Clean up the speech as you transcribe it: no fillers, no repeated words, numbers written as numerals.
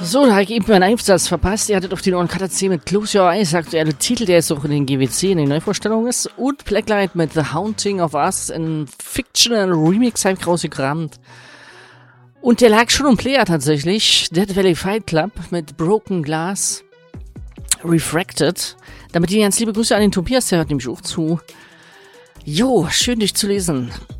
So, da habe ich eben meinen Einsatz verpasst. Ihr hattet auf den Ohren KTC mit Close Your Eyes, aktuelle Titel, der jetzt auch in den GWC in den Neuvorstellungen ist. Und Blacklight mit The Haunting of Us, in Fictional Remix habe ich rausgekramt. Und der lag schon im Player tatsächlich. Dead Valley Fight Club mit Broken Glass Refracted. Damit die ganz liebe Grüße an den Tobias, der hört nämlich auch zu. Jo, schön dich zu lesen.